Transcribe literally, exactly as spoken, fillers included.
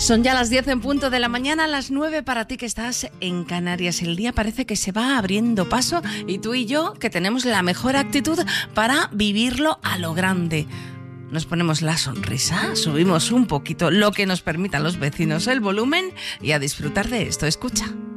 Son ya las diez en punto de la mañana, las nueve para ti que estás en Canarias. El día parece que se va abriendo paso y tú y yo que tenemos la mejor actitud para vivirlo a lo grande. Nos ponemos la sonrisa, subimos un poquito lo que nos permitan los vecinos el volumen y a disfrutar de esto. Escucha.